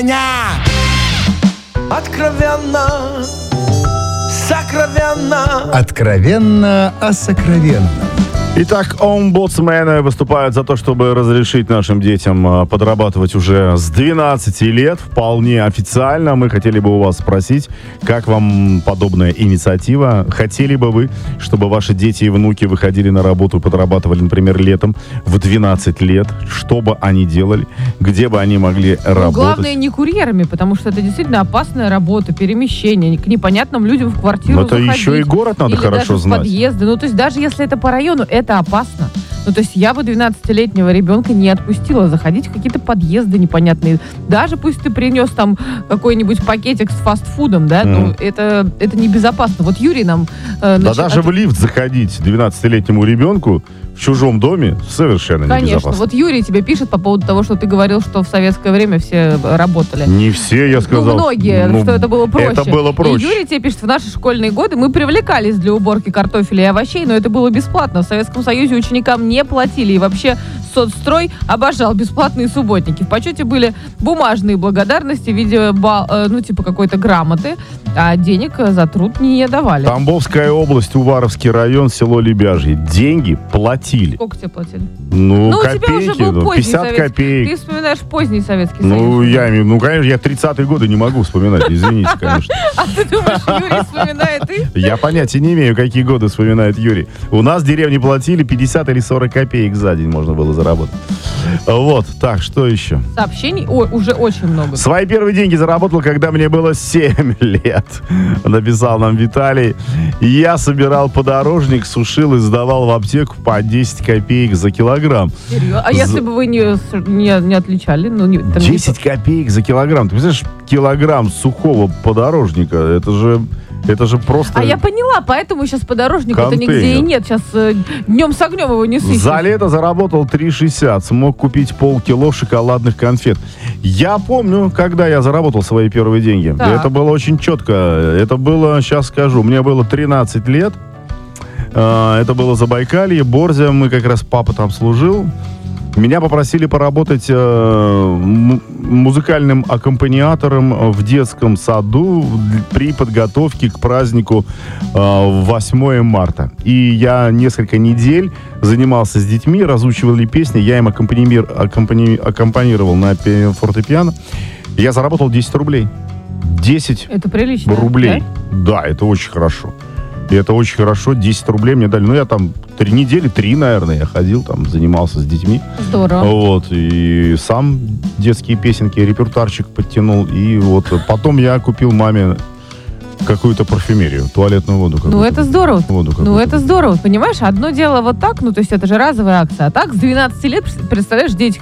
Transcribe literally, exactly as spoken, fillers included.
Откровенно, сокровенно. Откровенно о сокровенном. Итак, омбудсмены выступают за то, чтобы разрешить нашим детям подрабатывать уже с двенадцати лет. Вполне официально. Мы хотели бы у вас спросить, как вам подобная инициатива? Хотели бы вы, чтобы ваши дети и внуки выходили на работу и подрабатывали, например, летом в двенадцать лет? Что бы они делали? Где бы они могли Ну, работать? главное, не курьерами, потому что это действительно опасная работа, перемещение, к непонятным людям в квартиру Но это заходить. еще и город надо или хорошо даже знать. в подъезды. Ну, то есть даже если это по району, это опасно. Ну, то есть я бы двенадцатилетнего ребенка не отпустила заходить в какие-то подъезды непонятные. Даже пусть ты принес там какой-нибудь пакетик с фастфудом, да, mm. ну, это, это небезопасно. Вот Юрий нам... Э, да значит, даже от... в лифт заходить двенадцатилетнему ребенку в чужом доме совершенно Конечно. небезопасно. Вот Юрий тебе пишет по поводу того, что ты говорил, что в советское время все работали. Не все, я сказал. Ну, многие, ну, что это было проще. Это было проще. И Юрий тебе пишет, в наши школьные годы мы привлекались для уборки картофеля и овощей, но это было бесплатно. В Советском Союзе ученикам не платили. И вообще соцстрой обожал бесплатные субботники. В почете были бумажные благодарности в виде, бал, э, ну, типа какой-то грамоты, а денег за труд не давали. Тамбовская область, Уваровский район, село Лебяжье. Деньги платили. Сколько тебе платили? Ну, ну копейки, у тебя уже был ну, поздний пятьдесят Советский. копеек. Ты вспоминаешь поздний Советский Ну, Союз. я, ну, конечно, я тридцатые годы не могу вспоминать, извините, конечно. А ты думаешь, Юрий вспоминает их? Я понятия не имею, какие годы вспоминает Юрий. У нас в деревне платили пятьдесят или сорок копеек за день можно было заработать. Вот, так, что еще? Сообщений о, уже очень много. Свои первые деньги заработал, когда мне было семь лет. Написал нам Виталий. Я собирал подорожник, сушил и сдавал в аптеку по десять копеек за килограмм. Серьезно? А За... если бы вы не, не, не отличали? Ну, не, там десять не... копеек за килограмм. Ты представляешь, килограмм сухого подорожника, это же... Это же просто... А я поняла, поэтому сейчас подорожника-то контейнер. нигде и нет. Сейчас э, днем с огнем его не сыщешь. За лето заработал три шестьдесят. Смог купить полкило шоколадных конфет. Я помню, когда я заработал свои первые деньги. Так. Это было очень четко. Это было, сейчас скажу, мне было тринадцать лет. Это было Забайкалье, Борзя. Мы как раз, папа там служил. Меня попросили поработать э, музыкальным аккомпаниатором в детском саду при подготовке к празднику э, восьмое марта. И я несколько недель занимался с детьми, разучивали песни, я им аккомпани... аккомпани... аккомпанировал на фортепиано. Я заработал десять рублей. десять это прилично, рублей. Да? Да, это очень хорошо. И это очень хорошо. десять рублей мне дали. Ну, я там три недели, три, наверное, я ходил, там, занимался с детьми. Здорово. Вот. И сам детские песенки, репертуарчик подтянул. И вот потом я купил маме какую-то парфюмерию, туалетную воду. Ну, это здорово. Воду ну, это здорово. Понимаешь, одно дело вот так, ну, то есть это же разовая акция. А так, с двенадцати лет, представляешь, дети